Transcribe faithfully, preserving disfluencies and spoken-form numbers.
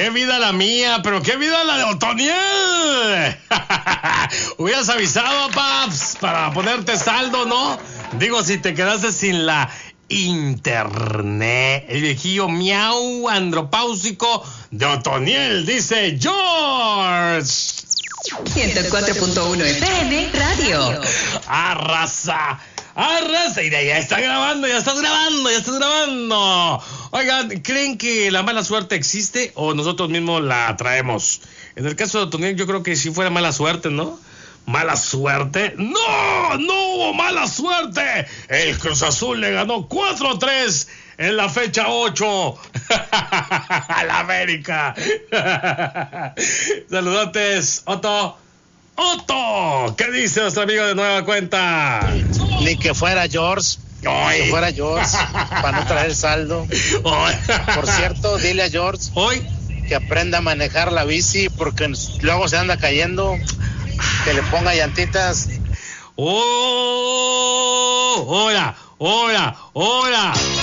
qué vida la mía, pero qué vida la de Otoniel. Hubieras avisado, paps, para ponerte saldo, ¿no? Digo, si te quedaste sin la internet. El viejillo miau andropáusico de Otoniel, dice George. ciento cuatro punto uno F M Radio. Arrasa. Arrasa. Y ya está grabando, ya estás grabando, ya estás grabando. Oigan, ¿creen que la mala suerte existe o nosotros mismos la traemos? En el caso de Otoniel, yo creo que si fuera mala suerte, ¿no? ¿Mala suerte? ¡No! ¡No hubo mala suerte! El Cruz Azul le ganó cuatro a tres en la fecha ocho a la América. Saludotes, Otto. Otto, ¿qué dice nuestro amigo de nueva cuenta? Ni que fuera George. Hoy. Ni que fuera George, para no traer saldo. Hoy. Por cierto, dile a George Hoy. que aprenda a manejar la bici, porque luego se anda cayendo. Que le ponga llantitas. ¡Oh! ¡Hola! ¡Hola! ¡Hola!